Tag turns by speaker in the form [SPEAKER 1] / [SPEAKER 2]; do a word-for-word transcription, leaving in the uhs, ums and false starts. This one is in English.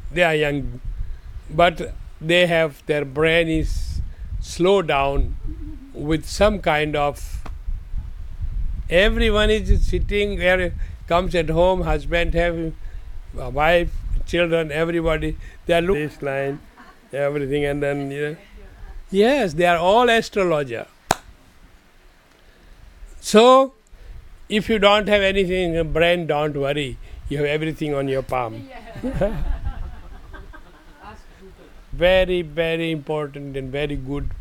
[SPEAKER 1] they are young, but they have their brain is slow down with some kind of. Everyone is sitting where comes at home, husband have a wife, children, everybody. They are looking this line, everything, and then you know, yes, they are all astrologer. So if you don't have anything in your brain, don't worry. You have everything on your palm. Very, very important and very good